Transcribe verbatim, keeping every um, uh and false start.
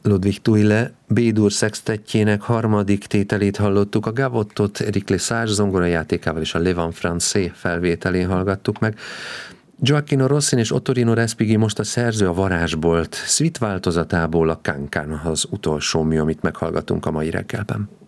Ludwig Thuille B-dur szextettjének harmadik tételét hallottuk, a Gavottot Eric Lesage zongorajátékával és a Le Vent Français felvételén hallgattuk meg. Gioacchino Rossini és Ottorino Respighi most a szerző a Varázsbolt suite változatából, a Cancan az utolsó mű, amit meghallgatunk a mai reggelben.